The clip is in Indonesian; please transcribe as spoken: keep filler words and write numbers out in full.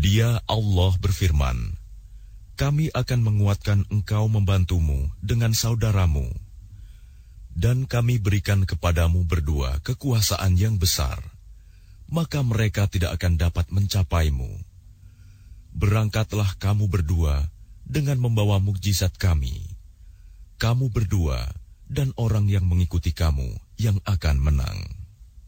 Dia Allah berfirman, kami akan menguatkan engkau membantumu dengan saudaramu, dan kami berikan kepadamu berdua kekuasaan yang besar, maka mereka tidak akan dapat mencapaimu. Berangkatlah kamu berdua dengan membawa mukjizat kami. Kamu berdua dan orang yang mengikuti kamu yang akan menang.